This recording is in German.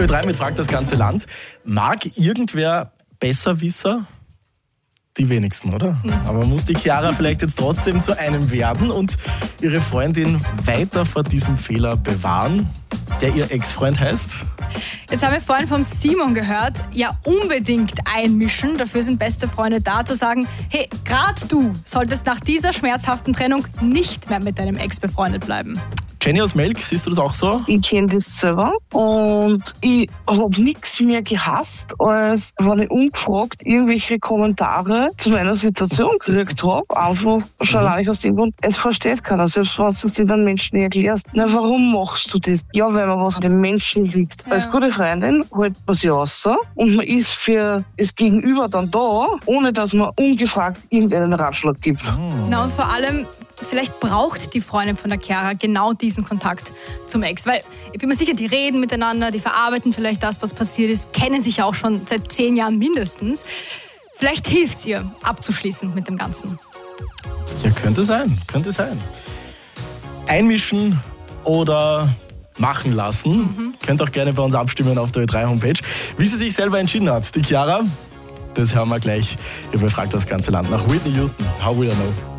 Ö3 mit Fragt das ganze Land. Mag irgendwer Besserwisser? Die wenigsten, oder? Aber muss die Chiara vielleicht jetzt trotzdem zu einem werden und ihre Freundin weiter vor diesem Fehler bewahren, der ihr Ex-Freund heißt? Jetzt haben wir vorhin vom Simon gehört, ja unbedingt einmischen. Dafür sind beste Freunde da, zu sagen, hey, gerade du solltest nach dieser schmerzhaften Trennung nicht mehr mit deinem Ex befreundet bleiben. Jenny aus Melk, siehst du das auch so? Ich kenne das selber und ich habe nichts mehr gehasst, als wenn ich ungefragt irgendwelche Kommentare zu meiner Situation gekriegt habe. Einfach schon allein aus dem Grund, es versteht keiner, selbst wenn du es den Menschen nicht erklärst. Na, warum machst du das? Ja, weil man was an den Menschen liegt. Ja. Als gute Freundin hält man sich raus und man ist für das Gegenüber dann da, ohne dass man ungefragt irgendeinen Ratschlag gibt. Na, und vor allem, vielleicht braucht die Freundin von der Chiara genau diesen Kontakt zum Ex. Weil ich bin mir sicher, die reden miteinander, die verarbeiten vielleicht das, was passiert ist, kennen sich ja auch schon seit 10 Jahren mindestens. Vielleicht hilft es ihr, abzuschließen mit dem Ganzen. Ja, könnte sein. Einmischen oder machen lassen. Könnt auch gerne bei uns abstimmen auf der Ö3-Homepage. Wie sie sich selber entschieden hat, die Chiara, das hören wir gleich. Ihr befragt das ganze Land nach Whitney Houston. How Will I Know?